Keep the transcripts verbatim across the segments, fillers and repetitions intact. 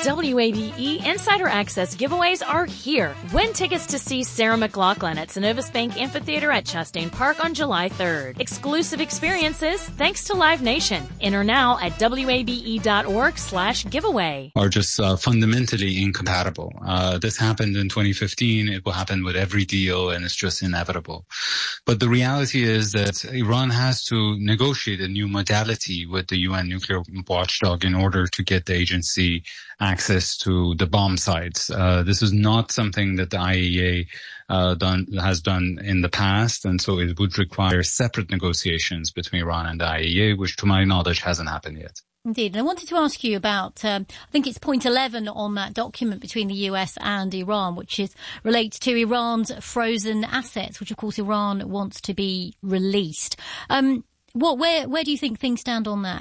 W A B E Insider Access giveaways are here. Win tickets to see Sarah McLachlan at Synovus Bank Amphitheater at Chastain Park on July third. Exclusive experiences thanks to Live Nation. Enter now at wabe.org slash giveaway. Are just uh, fundamentally incompatible. Uh, this happened in twenty fifteen. It will happen with every deal, and it's just inevitable. But the reality is that Iran has to negotiate a new modality with the U N nuclear watchdog in order to get the agency access to the bomb sites. Uh, this is not something that the I A E A uh, done, has done in the past, and so it would require separate negotiations between Iran and the I A E A, which to my knowledge hasn't happened yet. Indeed. And I wanted to ask you about, um, I think it's point eleven on that document between the U S and Iran, which is relates to Iran's frozen assets, which of course Iran wants to be released. Um, what, where, where do you think things stand on that?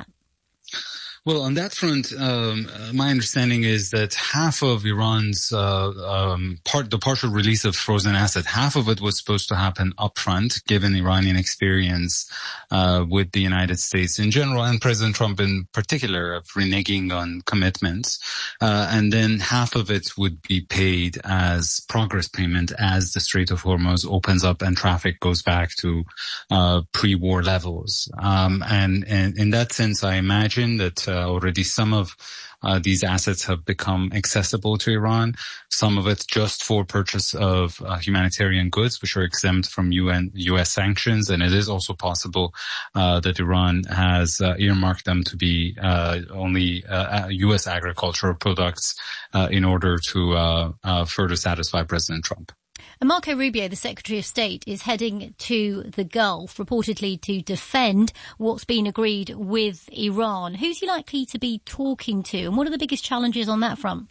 Well, on that front, um, my understanding is that half of Iran's uh, um, part, the partial release of frozen asset, half of it was supposed to happen upfront, given Iranian experience uh, with the United States in general and President Trump in particular of reneging on commitments, uh, and then half of it would be paid as progress payment as the Strait of Hormuz opens up and traffic goes back to uh, pre-war levels. Um, and, and in that sense, I imagine that. Uh, Uh, already some of uh, these assets have become accessible to Iran. Some of it just for purchase of uh, humanitarian goods, which are exempt from U N, U S sanctions. And it is also possible uh, that Iran has uh, earmarked them to be uh, only uh, U S agricultural products uh, in order to uh, uh, further satisfy President Trump. And Marco Rubio, the Secretary of State, is heading to the Gulf, reportedly to defend what's been agreed with Iran. Who's he likely to be talking to, and what are the biggest challenges on that front?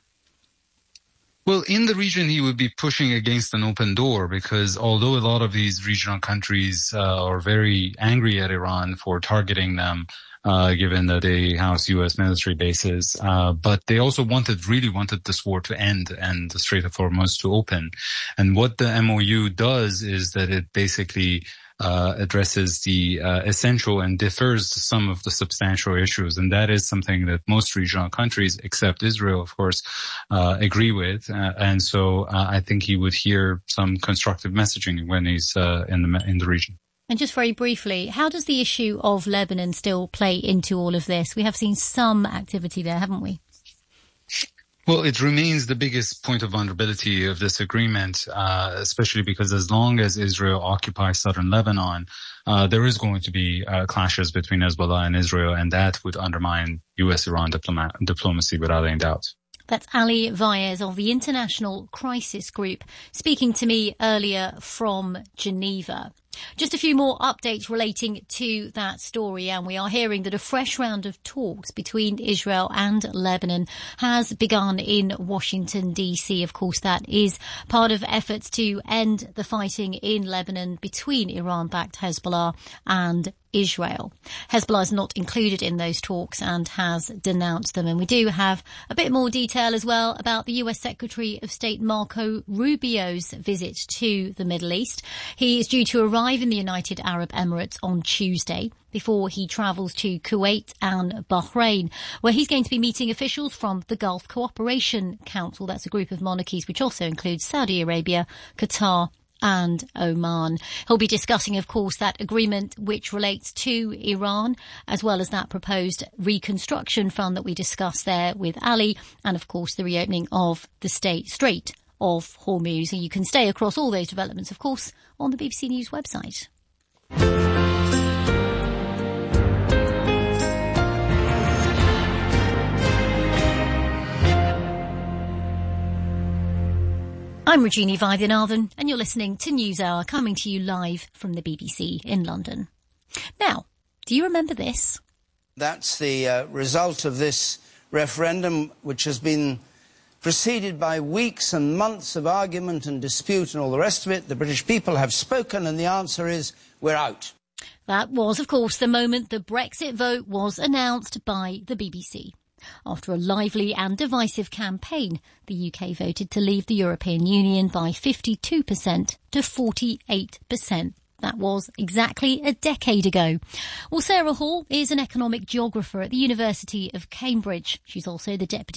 Well, in the region, he would be pushing against an open door because although a lot of these regional countries uh, are very angry at Iran for targeting them, Uh, given that they house U S military bases, uh, but they also wanted, really wanted this war to end and the Strait of Hormuz to open. And what the M O U does is that it basically uh, addresses the uh, essential and differs some of the substantial issues. And that is something that most regional countries, except Israel, of course, uh, agree with. Uh, and so uh, I think he would hear some constructive messaging when he's uh, in the in the region. And just very briefly, how does the issue of Lebanon still play into all of this? We have seen some activity there, haven't we? Well, it remains the biggest point of vulnerability of this agreement, uh, especially because as long as Israel occupies southern Lebanon, uh, there is going to be uh, clashes between Hezbollah and Israel, and that would undermine U S Iran diploma- diplomacy without any doubt. That's Ali Vaez of the International Crisis Group speaking to me earlier from Geneva. Just a few more updates relating to that story, and we are hearing that a fresh round of talks between Israel and Lebanon has begun in Washington, D C. Of course, that is part of efforts to end the fighting in Lebanon between Iran-backed Hezbollah and Israel. Hezbollah is not included in those talks and has denounced them. And we do have a bit more detail as well about the U S Secretary of State Marco Rubio's visit to the Middle East. He is due to arrive in the United Arab Emirates on Tuesday before he travels to Kuwait and Bahrain, where he's going to be meeting officials from the Gulf Cooperation Council. That's a group of monarchies which also includes Saudi Arabia, Qatar and Oman. He'll be discussing, of course, that agreement which relates to Iran, as well as that proposed reconstruction fund that we discussed there with Ali, and, of course, the reopening of the state Strait of Hormuz. And you can stay across all those developments, of course, on the B B C News website. I'm Regina Vaidyanathan, and you're listening to NewsHour, coming to you live from the B B C in London. Now, do you remember this? That's the uh, result of this referendum, which has been preceded by weeks and months of argument and dispute and all the rest of it. The British people have spoken, and the answer is we're out. That was, of course, the moment the Brexit vote was announced by the B B C. After a lively and divisive campaign, the U K voted to leave the European Union by fifty-two percent to forty-eight percent. That was exactly a decade ago. Well, Sarah Hall is an economic geographer at the University of Cambridge. She's also the deputy